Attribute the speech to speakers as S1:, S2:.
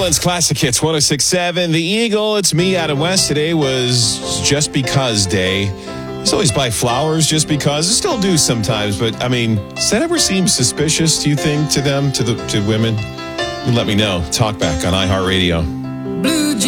S1: One's Classic Hits 106.7. The Eagle, it's me, Adam West. Today was Just Because Day. I used to always buy flowers just because. I still do sometimes, but I mean, does that ever seem suspicious, do you think, to them, to women? You let me know. Talk back on iHeartRadio.
S2: Blue